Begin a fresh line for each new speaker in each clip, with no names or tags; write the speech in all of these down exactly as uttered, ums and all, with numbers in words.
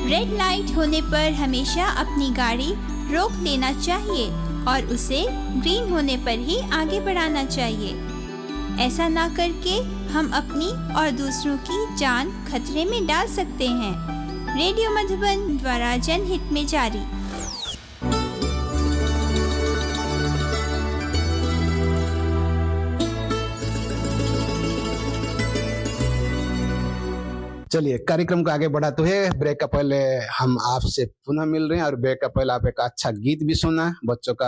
Red light होने पर हमेशा अपनी गाड़ी रोक लेना चाहिए और उसे ग्रीन होने पर ही आगे बढ़ाना चाहिए। ऐसा ना करके हम अपनी और दूसरों की जान खतरे में डाल सकते हैं। रेडियो मधुबन द्वारा जनहित में जारी।
चलिए कार्यक्रम को आगे बढ़ाते हुए ब्रेक का पहले हम आपसे पुनः मिल रहे हैं और ब्रेक का पहले आप एक अच्छा गीत भी सुना, बच्चों का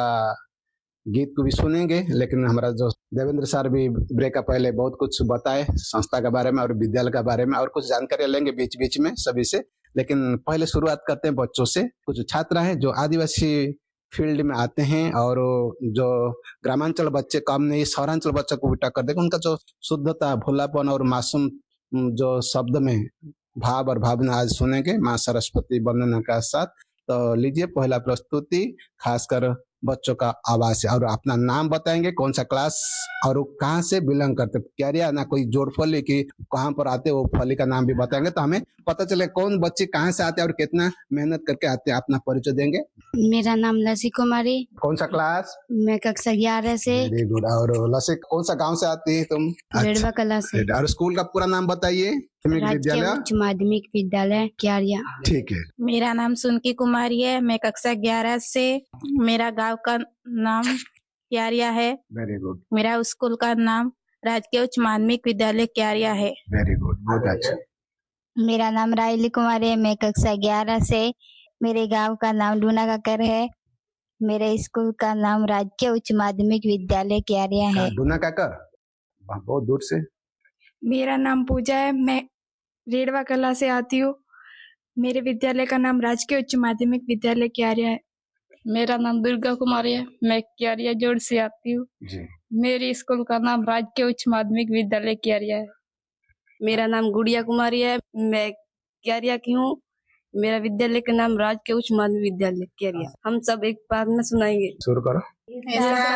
गीत को भी सुनेंगे। लेकिन हमारा जो देवेंद्र सर भी ब्रेक का पहले बहुत कुछ बताए संस्था के बारे में और विद्यालय के बारे में, और कुछ जानकारी लेंगे बीच बीच में सभी से। लेकिन पहले शुरुआत करते हैं बच्चों से। कुछ छात्र हैं जो आदिवासी फील्ड में आते हैं और जो ग्रामांचल बच्चे कम नहीं शहरांचल बच्चों को भी टक्कर देगा। उनका जो शुद्धता, भोलापन और मासूम जो शब्द में भाव और भावना आज सुनेंगे माँ सरस्वती वंदना का साथ। तो लीजिए पहला प्रस्तुति खासकर बच्चों का आवाज है और अपना नाम बताएंगे, कौन सा क्लास और कहाँ से बिलोंग करते, क्या रिया ना कोई जोड़ फली की कहाँ पर आते वो फली का नाम भी बताएंगे तो हमें पता चले कौन बच्चे कहाँ से आते हैं और कितना मेहनत करके आते हैं। अपना परिचय देंगे।
मेरा नाम लसी कुमारी।
कौन सा क्लास?
मैं कक्षा ग्यारह से।
Very good. और लसी कौन सा गांव से आती है तुम?
रेडवा कला से।
और स्कूल का पूरा नाम बताइए।
राजकीय उच्च माध्यमिक विद्यालय क्यारिया।
ठीक है।
मेरा नाम सुनकी कुमारी है, मैं कक्षा ग्यारह से। मेरा गांव का नाम क्यारिया है।
Very good.
मेरा स्कूल का नाम राजकीय उच्च माध्यमिक विद्यालय क्यारिया है।
वेरी गुड, बहुत अच्छा।
मेरा नाम रायली कुमारी है, मैं कक्षा ग्यारह से। मेरे गांव का नाम डूना काकर है। मेरे स्कूल का नाम राजकीय उच्च माध्यमिक विद्यालय क्यारिया है।
डूना काकर बहुत दूर से।
मेरा नाम पूजा है, मैं रेडवा कला से आती हूँ। मेरे विद्यालय का नाम राजकीय उच्च माध्यमिक विद्यालय क्यारिया है।
मेरा नाम दुर्गा कुमारी है, मैं क्यारिया जोड़ से आती हूँ। मेरे स्कूल का नाम राजकीय उच्च माध्यमिक विद्यालय क्यारिया है।
मेरा नाम गुड़िया कुमारी है, मैं क्यारिया की हूँ। मेरा विद्यालय का नाम राजकीय उच्च माध्यमिक विद्यालय क्यारिया। हम सब एक प्रार्थना सुनाएंगे।
शुरू करो।